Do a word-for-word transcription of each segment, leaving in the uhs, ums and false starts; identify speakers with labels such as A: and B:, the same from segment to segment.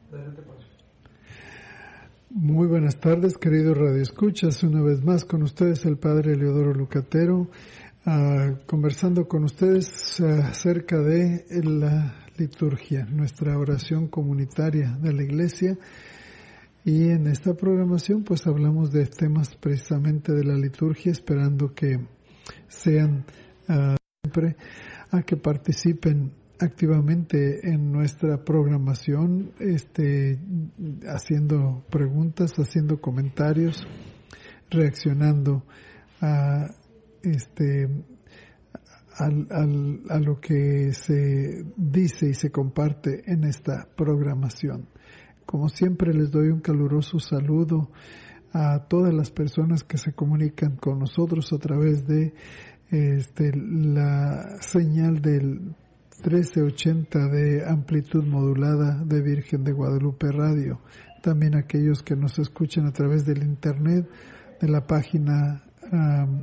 A: Muy buenas tardes, queridos radioescuchas. Una vez más con ustedes el Padre Eleodoro Lucatero, uh, conversando con ustedes uh, acerca de la liturgia, nuestra oración comunitaria de la Iglesia. Y en esta programación pues hablamos de temas precisamente de la liturgia, esperando que sean uh, siempre a que participen activamente en nuestra programación, este, haciendo preguntas, haciendo comentarios, reaccionando a este al, al, a lo que se dice y se comparte en esta programación. Como siempre, les doy un caluroso saludo a todas las personas que se comunican con nosotros a través de este, la señal del trece ochenta de amplitud modulada de Virgen de Guadalupe Radio. También aquellos que nos escuchan a través del internet, de la página um,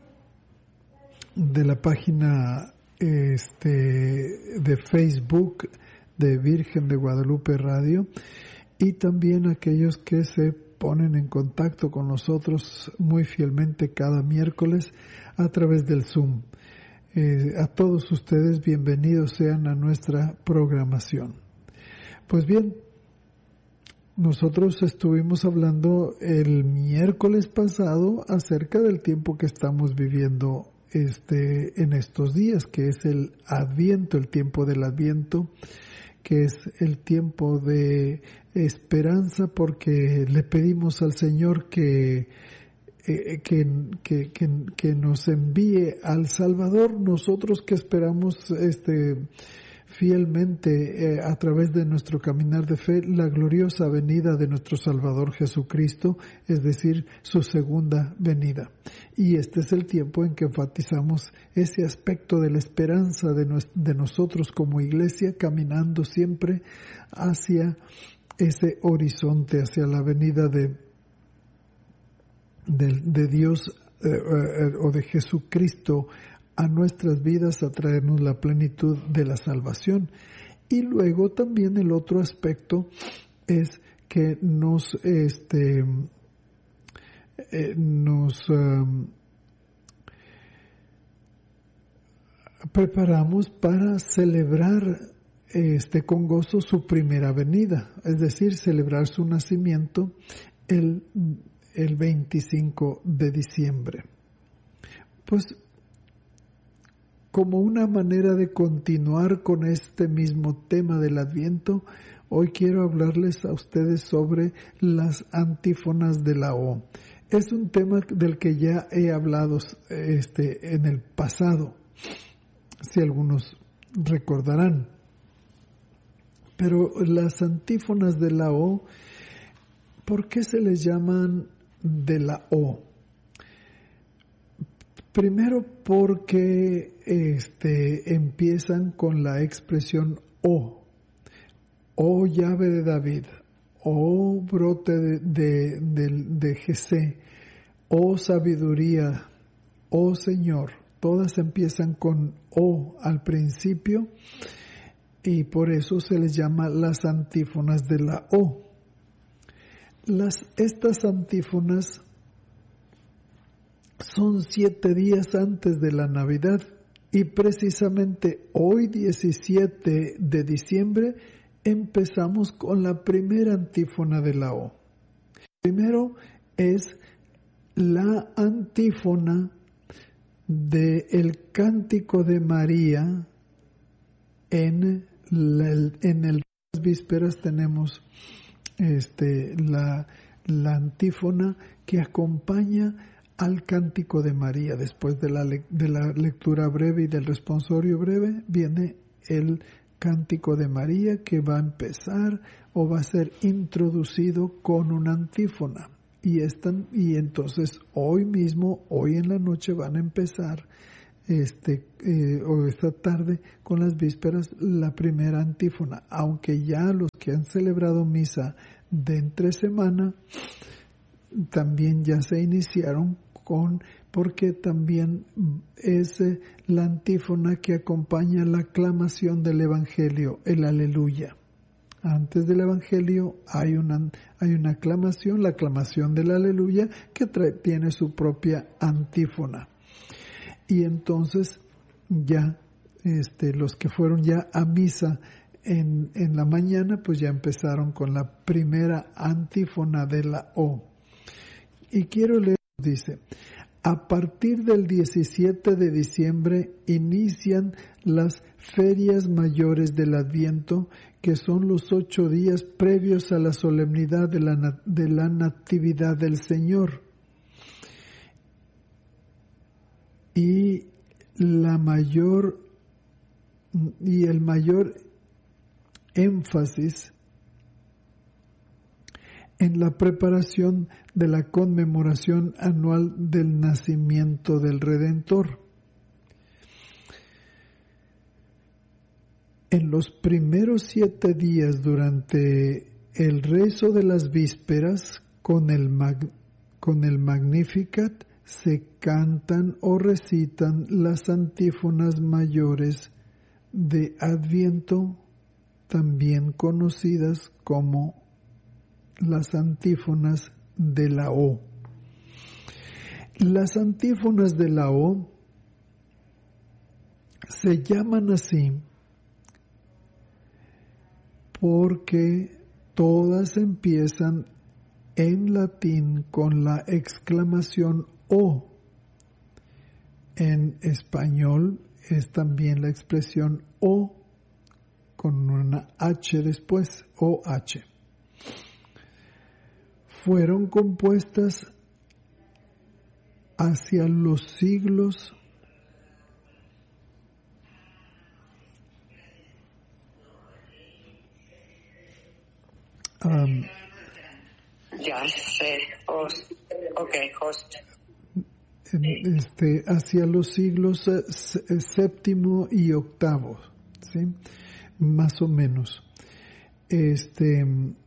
A: de la página este de Facebook de Virgen de Guadalupe Radio, y también aquellos que se ponen en contacto con nosotros muy fielmente cada miércoles a través del Zoom. Eh, a todos ustedes, bienvenidos sean a nuestra programación. Pues bien, nosotros estuvimos hablando el miércoles pasado acerca del tiempo que estamos viviendo este en estos días, que es el Adviento, el tiempo del Adviento, que es el tiempo de esperanza, porque le pedimos al Señor que Eh, que, que, que, que nos envíe al Salvador, nosotros que esperamos este fielmente eh, a través de nuestro caminar de fe la gloriosa venida de nuestro Salvador Jesucristo, es decir, su segunda venida. Y este es el tiempo en que enfatizamos ese aspecto de la esperanza de, nos, de nosotros como iglesia, caminando siempre hacia ese horizonte, hacia la venida de De, de Dios eh, eh, o de Jesucristo a nuestras vidas, a traernos la plenitud de la salvación. Y luego también el otro aspecto es que nos este eh, nos um, preparamos para celebrar este con gozo su primera venida, es decir, celebrar su nacimiento el el veinticinco de diciembre. Pues como una manera de continuar con este mismo tema del Adviento, hoy quiero hablarles a ustedes sobre las antífonas de la O. Es un tema del que ya he hablado este, en el pasado, si algunos recordarán. Pero las antífonas de la O, ¿por qué se les llaman de la O? Primero porque este, empiezan con la expresión O. Oh llave de David, oh brote de, de, de, de Jesé, oh sabiduría, oh Señor. Todas empiezan con O al principio y por eso se les llama las antífonas de la O. Las, estas antífonas son siete días antes de la Navidad y precisamente hoy, diecisiete de diciembre, empezamos con la primera antífona de la O. Primero es la antífona del Cántico de María. En, la, en el, las vísperas tenemos Este, la, la antífona que acompaña al Cántico de María. Después de la, de la lectura breve y del responsorio breve, viene el Cántico de María, que va a empezar o va a ser introducido con una antífona. Y, esta, y entonces hoy mismo, hoy en la noche, van a empezar este eh, o esta tarde con las vísperas la primera antífona, aunque ya los que han celebrado misa de entre semana también ya se iniciaron con, porque también es eh, la antífona que acompaña la aclamación del Evangelio, el aleluya. Antes del Evangelio hay una, hay una aclamación, la aclamación del Aleluya, que trae, tiene su propia antífona. Y entonces ya este, los que fueron ya a misa en, en la mañana, pues ya empezaron con la primera antífona de la O. Y quiero leer, dice: a partir del diecisiete de diciembre inician las ferias mayores del Adviento, que son los ocho días previos a la solemnidad de la, de la Natividad del Señor. Y la mayor y el mayor énfasis en la preparación de la conmemoración anual del nacimiento del Redentor. En los primeros siete días durante el rezo de las vísperas con el, mag, con el Magnificat se cantan o recitan las antífonas mayores de Adviento, también conocidas como las antífonas de la O. Las antífonas de la O se llaman así porque todas empiezan en latín con la exclamación O. En español es también la expresión O con una H después, O H. Fueron compuestas hacia los siglos um,
B: ya sé, host, ok, host.
A: Este, hacia los siglos séptimo y octavo, ¿sí? Más o menos. Este,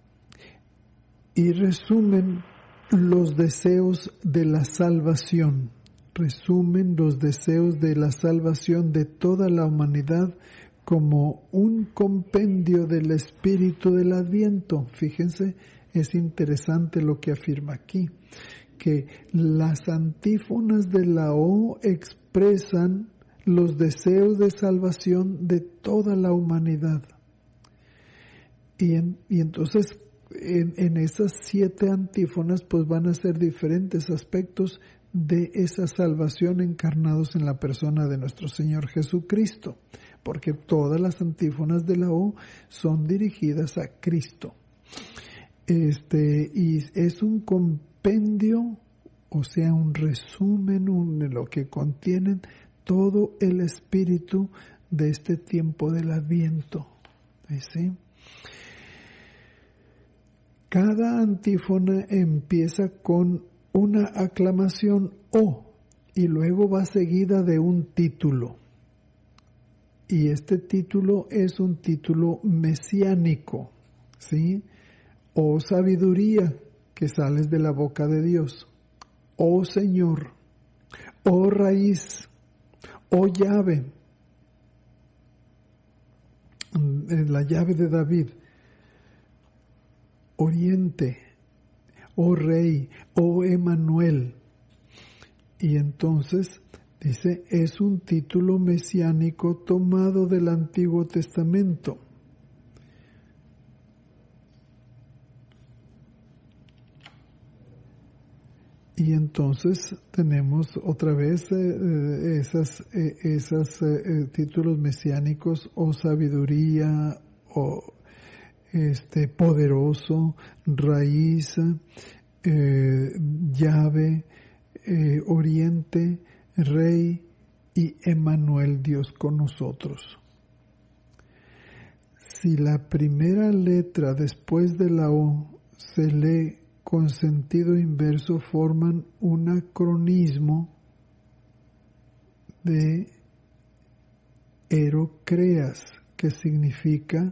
A: y resumen los deseos de la salvación, resumen los deseos de la salvación de toda la humanidad como un compendio del espíritu del Adviento. Fíjense, es interesante lo que afirma aquí, que las antífonas de la O expresan los deseos de salvación de toda la humanidad. Y, en, y entonces en, en esas siete antífonas pues van a ser diferentes aspectos de esa salvación encarnados en la persona de nuestro Señor Jesucristo, porque todas las antífonas de la O son dirigidas a Cristo. Este, y es un compendio, o sea, un resumen un, de lo que contienen todo el espíritu de este tiempo del Adviento. ¿Sí? Cada antífona empieza con una aclamación O y luego va seguida de un título. Y este título es un título mesiánico, ¿sí? Oh sabiduría que sales de la boca de Dios, oh Señor, oh raíz, oh llave, la llave de David, oriente, oh Rey, oh Emanuel. Y entonces dice, es un título mesiánico tomado del Antiguo Testamento. Y entonces tenemos otra vez eh, esas, eh, esas eh, títulos mesiánicos, o sabiduría, o este poderoso, raíz, eh, llave, eh, oriente, rey y Emanuel, Dios con nosotros. Si la primera letra después de la O se lee con sentido inverso, forman un acronismo de Herocreas, que significa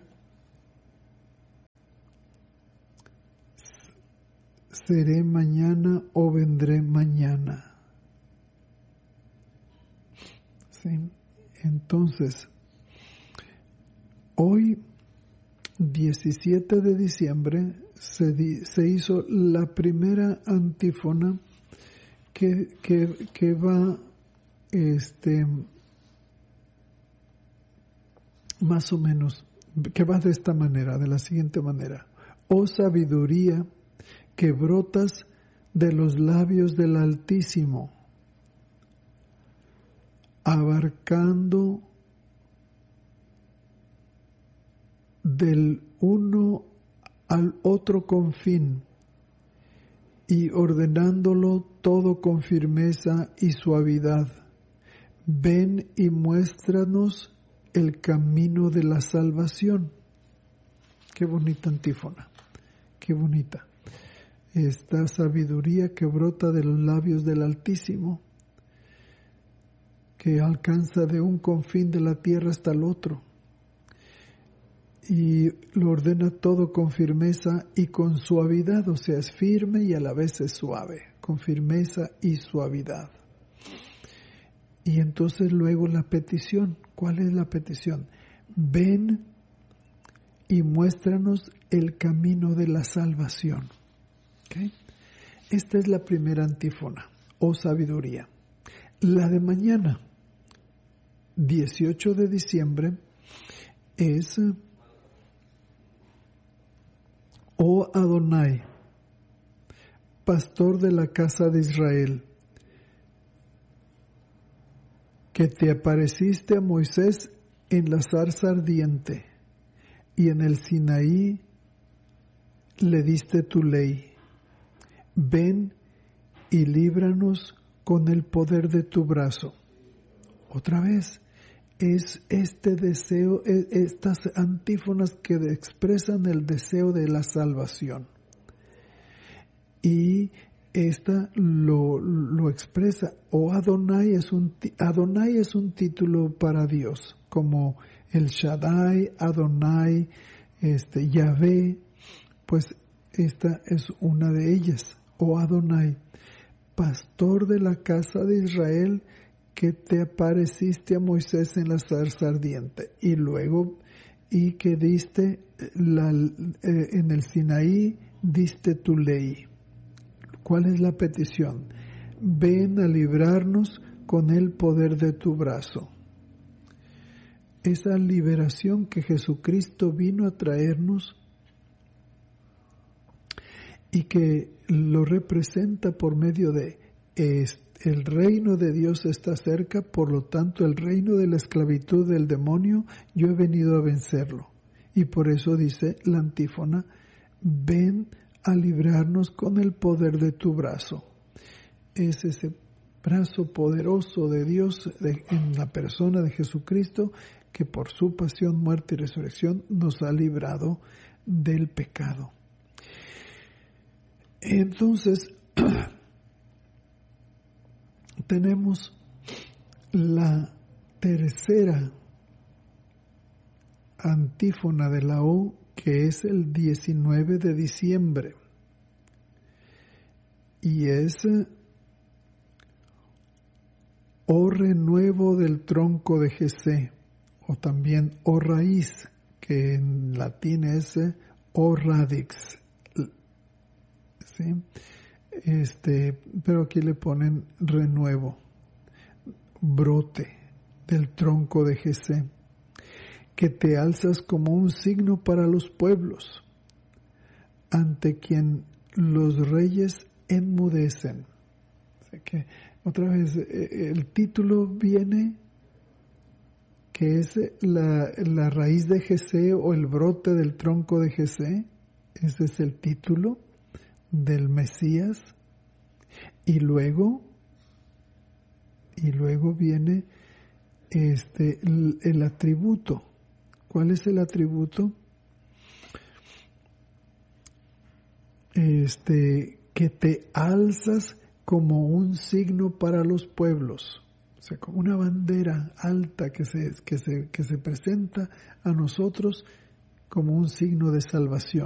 A: seré mañana o vendré mañana. ¿Sí? Entonces, hoy diecisiete de diciembre se, di, se hizo la primera antífona que, que, que va este, más o menos, que va de esta manera, de la siguiente manera. Oh sabiduría que brotas de los labios del Altísimo, abarcando del uno al otro confín y ordenándolo todo con firmeza y suavidad. Ven y muéstranos el camino de la salvación. Qué bonita antífona, qué bonita. Esta sabiduría que brota de los labios del Altísimo, que alcanza de un confín de la tierra hasta el otro, y lo ordena todo con firmeza y con suavidad, o sea, es firme y a la vez es suave, con firmeza y suavidad. Y entonces luego la petición, ¿cuál es la petición? Ven y muéstranos el camino de la salvación. ¿Okay? Esta es la primera antífona, o sabiduría. La de mañana, dieciocho de diciembre, es Oh Adonai, pastor de la casa de Israel, que te apareciste a Moisés en la zarza ardiente y en el Sinaí le diste tu ley. Ven y líbranos con el poder de tu brazo. Otra vez, es este deseo, estas antífonas que expresan el deseo de la salvación. Y esta lo, lo expresa, o Adonai es un Adonai es un título para Dios, como el Shaddai, Adonai, este Yahvé, pues esta es una de ellas, o Adonai, pastor de la casa de Israel, que te apareciste a Moisés en la zarza ardiente, y luego, y que diste la, eh, en el Sinaí, diste tu ley. ¿Cuál es la petición? Ven a librarnos con el poder de tu brazo. Esa liberación que Jesucristo vino a traernos y que lo representa por medio de este. El reino de Dios está cerca, por lo tanto el reino de la esclavitud del demonio, yo he venido a vencerlo. Y por eso dice la antífona, ven a librarnos con el poder de tu brazo. Es ese brazo poderoso de Dios de, en la persona de Jesucristo, que por su pasión, muerte y resurrección nos ha librado del pecado. Entonces, tenemos la tercera antífona de la O, que es el diecinueve de diciembre, y es O renuevo del tronco de Jesé, o también O raíz, que en latín es O radix, ¿sí? Este, pero aquí le ponen renuevo, brote del tronco de Jesé, que te alzas como un signo para los pueblos, ante quien los reyes enmudecen. O sea que, otra vez, el título viene, que es la, la raíz de Jesé o el brote del tronco de Jesé. Ese es el título del Mesías, y luego y luego viene este el, el atributo. ¿Cuál es el atributo? Este que te alzas como un signo para los pueblos, o sea, como una bandera alta que se que se que se presenta a nosotros como un signo de salvación.